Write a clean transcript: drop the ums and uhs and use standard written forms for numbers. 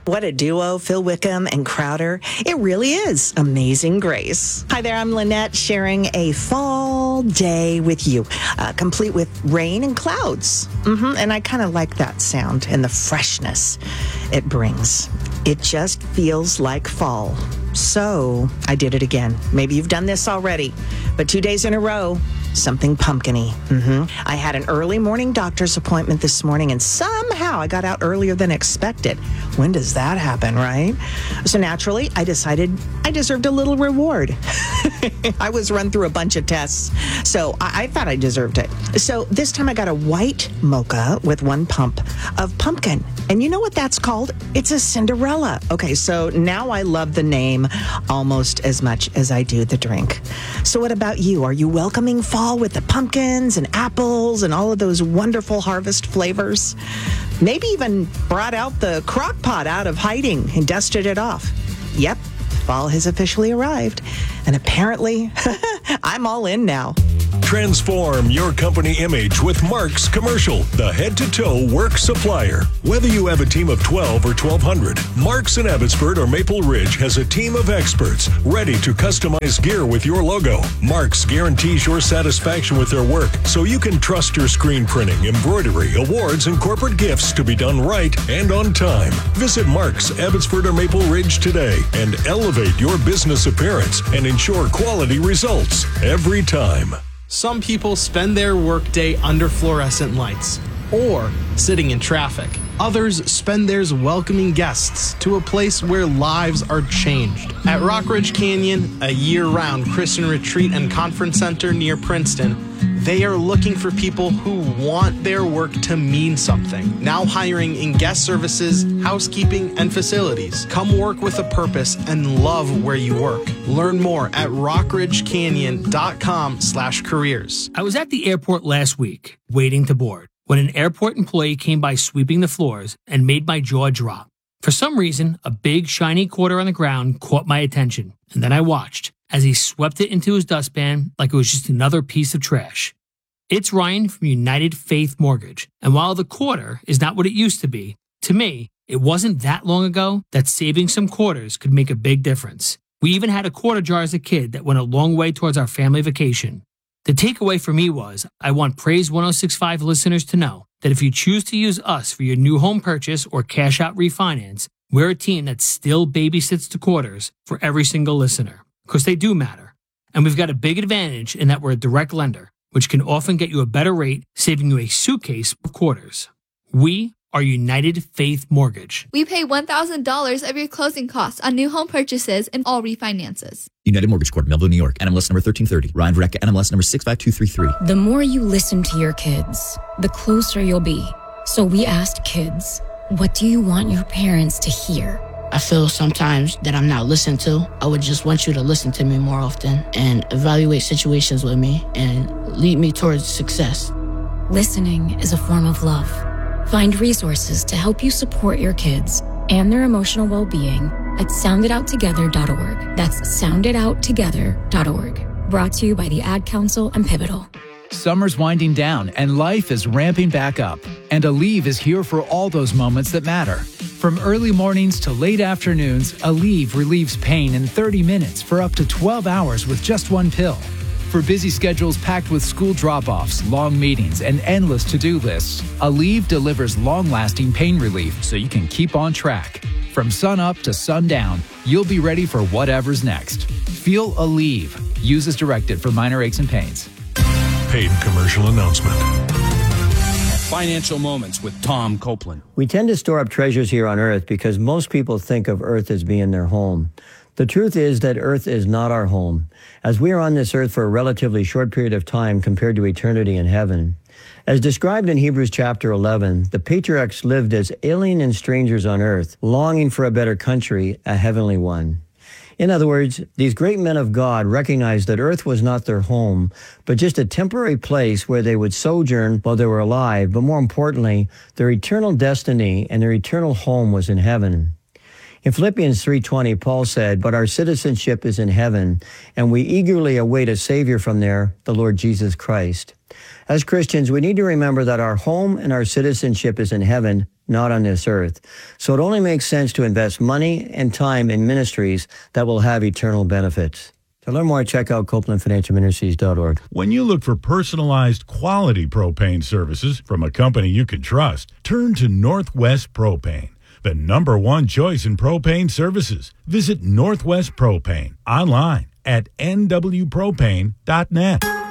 What a duo, Phil Wickham and Crowder. It really is Amazing Grace. Hi there, I'm Lynette, sharing a fall day with you, complete with rain and clouds. And I kind of like that sound and the freshness it brings. It just feels like fall. So I did it again. Maybe you've done this already, but 2 days in a row, something pumpkin-y. I had an early morning doctor's appointment this morning, and somehow I got out earlier than expected. When does that happen, right? So naturally, I decided I deserved a little reward. I was run through a bunch of tests, so I thought I deserved it. So this time I got a white mocha with 1 pump of pumpkin. And you know what that's called? It's a Cinderella. Okay, so now I love the name almost as much as I do the drink. So what about you? Are you welcoming fall with the pumpkins and apples and all of those wonderful harvest flavors? Maybe even brought out the crock pot out of hiding and dusted it off. Yep, fall has officially arrived. And apparently, I'm all in now. Transform your company image with Mark's Commercial, the head-to-toe work supplier. Whether you have a team of 12 or 1,200, Mark's in Abbotsford or Maple Ridge has a team of experts ready to customize gear with your logo. Mark's guarantees your satisfaction with their work, so you can trust your screen printing, embroidery, awards, and corporate gifts to be done right and on time. Visit Mark's Abbotsford or Maple Ridge today and elevate your business appearance and ensure quality results every time. Some people spend their workday under fluorescent lights or sitting in traffic. Others spend theirs welcoming guests to a place where lives are changed. At Rockridge Canyon, a year-round Christian retreat and conference center near Princeton, they are looking for people who want their work to mean something. Now hiring in guest services, housekeeping, and facilities. Come work with a purpose and love where you work. Learn more at rockridgecanyon.com/careers. I was at the airport last week, waiting to board, when an airport employee came by sweeping the floors and made my jaw drop. For some reason, a big shiny quarter on the ground caught my attention, and then I watched as he swept it into his dustpan like it was just another piece of trash. It's Ryan from United Faith Mortgage, and while the quarter is not what it used to be, to me, it wasn't that long ago that saving some quarters could make a big difference. We even had a quarter jar as a kid that went a long way towards our family vacation. The takeaway for me was, I want Praise 106.5 listeners to know that if you choose to use us for your new home purchase or cash out refinance, we're a team that still babysits the quarters for every single listener, because they do matter. And we've got a big advantage in that we're a direct lender, which can often get you a better rate, saving you a suitcase of quarters. We are United Faith Mortgage. We pay $1,000 of your closing costs on new home purchases and all refinances. United Mortgage Corp, Melville, New York. NMLS number 1330. Ryan Vreck, NMLS number 65233. The more you listen to your kids, the closer you'll be. So we asked kids, what do you want your parents to hear? I feel sometimes that I'm not listened to. I would just want you to listen to me more often and evaluate situations with me and lead me towards success. Listening is a form of love. Find resources to help you support your kids and their emotional well-being at sounditouttogether.org. That's sounditouttogether.org. Brought to you by the Ad Council and Pivotal. Summer's winding down and life is ramping back up. And Aleve is here for all those moments that matter. From early mornings to late afternoons, Aleve relieves pain in 30 minutes for up to 12 hours with just 1 pill. For busy schedules packed with school drop-offs, long meetings, and endless to-do lists, Aleve delivers long-lasting pain relief so you can keep on track. From sun up to sundown, you'll be ready for whatever's next. Feel Aleve. Use as directed for minor aches and pains. Paid commercial announcement. Financial Moments with Tom Copeland. We tend to store up treasures here on Earth because most people think of Earth as being their home. The truth is that Earth is not our home, as we are on this earth for a relatively short period of time compared to eternity in heaven. As described in Hebrews chapter 11, the patriarchs lived as alien and strangers on earth, longing for a better country, a heavenly one. In other words, these great men of God recognized that earth was not their home, but just a temporary place where they would sojourn while they were alive, but more importantly, their eternal destiny and their eternal home was in heaven. In Philippians 3:20, Paul said, "But our citizenship is in heaven, and we eagerly await a Savior from there, the Lord Jesus Christ." As Christians, we need to remember that our home and our citizenship is in heaven, not on this earth. So it only makes sense to invest money and time in ministries that will have eternal benefits. To learn more, check out CopelandFinancialMinistries.org. When you look for personalized, quality propane services from a company you can trust, turn to Northwest Propane, the #1 choice in propane services. Visit Northwest Propane online at nwpropane.net.